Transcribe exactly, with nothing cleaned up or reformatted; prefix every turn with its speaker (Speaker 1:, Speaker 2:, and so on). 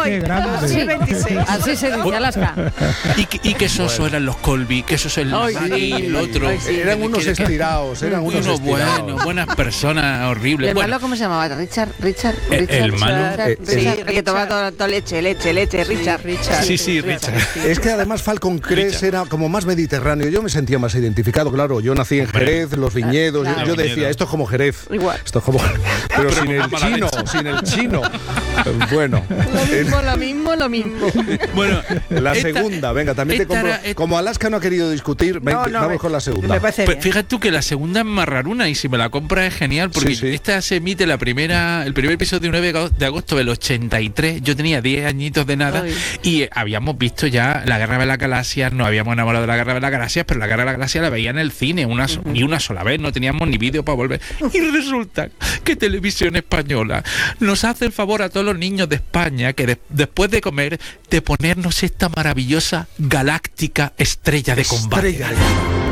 Speaker 1: Qué grande.
Speaker 2: Sí, veintiséis.
Speaker 3: Así se dice, Alaska.
Speaker 4: Y, que- y que esos bueno. eran los Colby, que esos el
Speaker 3: Ay,
Speaker 4: Mari,
Speaker 3: sí.
Speaker 4: el otro.
Speaker 3: Ay, sí.
Speaker 5: Eran unos
Speaker 4: Que- que-
Speaker 5: estirados, eran unos
Speaker 4: unos
Speaker 5: estirados.
Speaker 4: buenos, buenas personas, horribles.
Speaker 3: ¿El
Speaker 4: Bueno,
Speaker 3: malo cómo se llamaba? Richard, Richard,
Speaker 4: El-
Speaker 3: Richard.
Speaker 4: el malo.
Speaker 3: Richard,
Speaker 5: Eh,
Speaker 3: Richard,
Speaker 2: sí,
Speaker 3: que tomaba
Speaker 2: Richard.
Speaker 3: todo, todo leche, leche, leche, Richard.
Speaker 2: Richard.
Speaker 4: sí, sí, Richard.
Speaker 5: Es que además Falcon Crest era como más mediterráneo. Yo me sentía más identificado, claro. Yo nací en Jerez, los viñedos.
Speaker 3: Claro.
Speaker 5: Yo, yo
Speaker 4: Los
Speaker 5: decía,
Speaker 4: viñedos.
Speaker 5: esto es como Jerez.
Speaker 3: Igual.
Speaker 5: Esto es como. Pero sin el
Speaker 4: con mala
Speaker 5: chino,
Speaker 4: leche.
Speaker 5: sin el chino. Bueno.
Speaker 3: Lo mismo, lo mismo, lo mismo.
Speaker 4: Bueno,
Speaker 5: La
Speaker 4: esta-
Speaker 5: segunda, venga, también te
Speaker 4: esta
Speaker 5: compro.
Speaker 4: era- et-
Speaker 5: Como Alaska no ha querido discutir, ven,
Speaker 2: No, no,
Speaker 5: vamos
Speaker 2: me-
Speaker 5: con la segunda.
Speaker 2: Me parece
Speaker 4: Pues
Speaker 2: bien.
Speaker 4: fíjate tú que la segunda es más raruna y si me la compras es genial porque
Speaker 5: Sí, sí.
Speaker 4: esta se emite la primera, el primer episodio nueve de agosto del ochenta y tres. Yo tenía diez añitos de nada
Speaker 3: Ay.
Speaker 4: y eh, habíamos visto ya la Guerra de las Galaxias, nos habíamos enamorado de la Guerra de las Galaxias, pero la Guerra de las Galaxias la veía en el cine una so- ni una sola vez, no teníamos ni vídeo para volver. Y resulta que Televisión Española nos hace el favor a todos los niños de España que de- después de comer de ponernos esta maravillosa galáctica estrella de combate.
Speaker 5: Estrella.